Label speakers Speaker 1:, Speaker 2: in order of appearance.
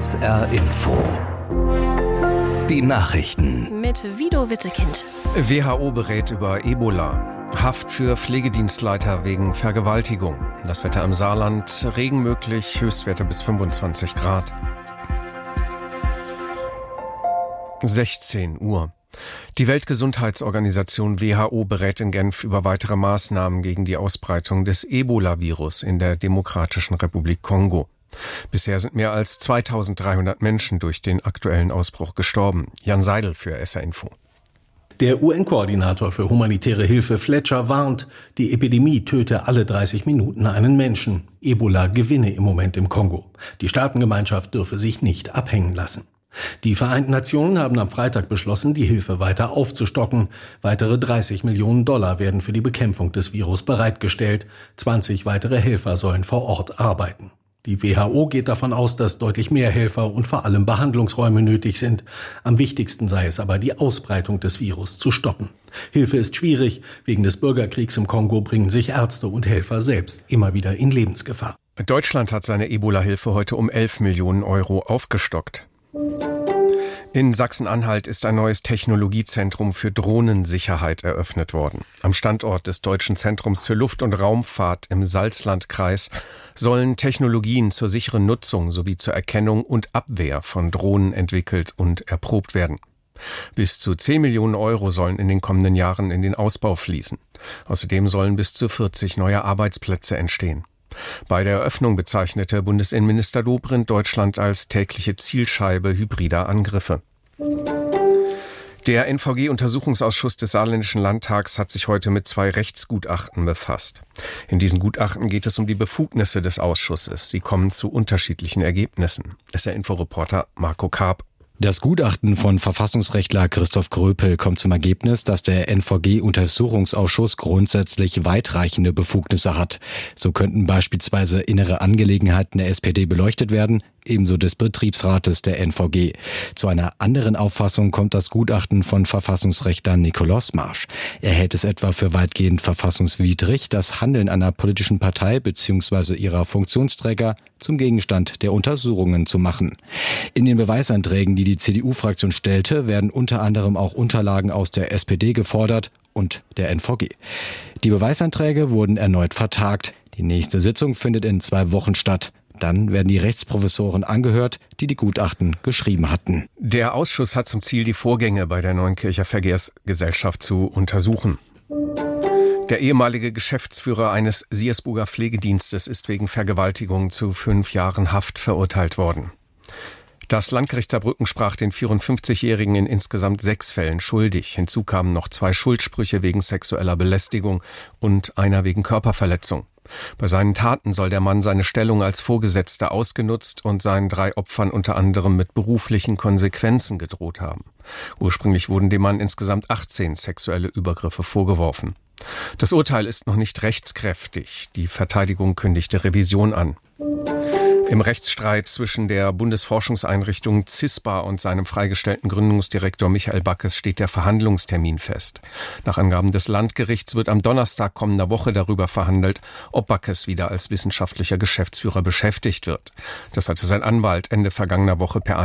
Speaker 1: SR Info. Die Nachrichten.
Speaker 2: Mit Vido Wittekind.
Speaker 3: WHO berät über Ebola. Haft für Pflegedienstleiter wegen Vergewaltigung. Das Wetter im Saarland, Regen möglich, Höchstwerte bis 25 Grad. 16 Uhr. Die Weltgesundheitsorganisation WHO berät in Genf über weitere Maßnahmen gegen die Ausbreitung des Ebola-Virus in der Demokratischen Republik Kongo. Bisher sind mehr als 2300 Menschen durch den aktuellen Ausbruch gestorben. Jan Seidel für SR Info.
Speaker 4: Der UN-Koordinator für humanitäre Hilfe Fletcher warnt, die Epidemie töte alle 30 Minuten einen Menschen. Ebola gewinne im Moment im Kongo. Die Staatengemeinschaft dürfe sich nicht abhängen lassen. Die Vereinten Nationen haben am Freitag beschlossen, die Hilfe weiter aufzustocken. Weitere $30 Millionen werden für die Bekämpfung des Virus bereitgestellt. 20 weitere Helfer sollen vor Ort arbeiten. Die WHO geht davon aus, dass deutlich mehr Helfer und vor allem Behandlungsräume nötig sind. Am wichtigsten sei es aber, die Ausbreitung des Virus zu stoppen. Hilfe ist schwierig. Wegen des Bürgerkriegs im Kongo bringen sich Ärzte und Helfer selbst immer wieder in Lebensgefahr.
Speaker 3: Deutschland hat seine Ebola-Hilfe heute um 11 Millionen Euro aufgestockt. In Sachsen-Anhalt ist ein neues Technologiezentrum für Drohnensicherheit eröffnet worden. Am Standort des Deutschen Zentrums für Luft- und Raumfahrt im Salzlandkreis sollen Technologien zur sicheren Nutzung sowie zur Erkennung und Abwehr von Drohnen entwickelt und erprobt werden. Bis zu 10 Millionen Euro sollen in den kommenden Jahren in den Ausbau fließen. Außerdem sollen bis zu 40 neue Arbeitsplätze entstehen. Bei der Eröffnung bezeichnete Bundesinnenminister Dobrindt Deutschland als tägliche Zielscheibe hybrider Angriffe. Der NVG-Untersuchungsausschuss des Saarländischen Landtags hat sich heute mit 2 Rechtsgutachten befasst. In diesen Gutachten geht es um die Befugnisse des Ausschusses. Sie kommen zu unterschiedlichen Ergebnissen. SR-Info-Reporter Marco Karp.
Speaker 5: Das Gutachten von Verfassungsrechtler Christoph Gröpel kommt zum Ergebnis, dass der NVG-Untersuchungsausschuss grundsätzlich weitreichende Befugnisse hat. So könnten beispielsweise innere Angelegenheiten der SPD beleuchtet werden, ebenso des Betriebsrates der NVG. Zu einer anderen Auffassung kommt das Gutachten von Verfassungsrechtler Nikolaus Marsch. Er hält es etwa für weitgehend verfassungswidrig, das Handeln einer politischen Partei bzw. ihrer Funktionsträger zum Gegenstand der Untersuchungen zu machen. In den Beweisanträgen, die die CDU-Fraktion stellte, werden unter anderem auch Unterlagen aus der SPD gefordert und der NVG. Die Beweisanträge wurden erneut vertagt. Die nächste Sitzung findet in 2 Wochen statt. Dann werden die Rechtsprofessoren angehört, die die Gutachten geschrieben hatten.
Speaker 3: Der Ausschuss hat zum Ziel, die Vorgänge bei der Neunkircher Verkehrsgesellschaft zu untersuchen. Der ehemalige Geschäftsführer eines Siersburger Pflegedienstes ist wegen Vergewaltigung zu 5 Jahren Haft verurteilt worden. Das Landgericht Saarbrücken sprach den 54-Jährigen in insgesamt 6 Fällen schuldig. Hinzu kamen noch 2 Schuldsprüche wegen sexueller Belästigung und einer wegen Körperverletzung. Bei seinen Taten soll der Mann seine Stellung als Vorgesetzter ausgenutzt und seinen 3 Opfern unter anderem mit beruflichen Konsequenzen gedroht haben. Ursprünglich wurden dem Mann insgesamt 18 sexuelle Übergriffe vorgeworfen. Das Urteil ist noch nicht rechtskräftig. Die Verteidigung kündigte Revision an. Im Rechtsstreit zwischen der Bundesforschungseinrichtung CISPA und seinem freigestellten Gründungsdirektor Michael Backes steht der Verhandlungstermin fest. Nach Angaben des Landgerichts wird am Donnerstag kommender Woche darüber verhandelt, ob Backes wieder als wissenschaftlicher Geschäftsführer beschäftigt wird. Das hatte sein Anwalt Ende vergangener Woche per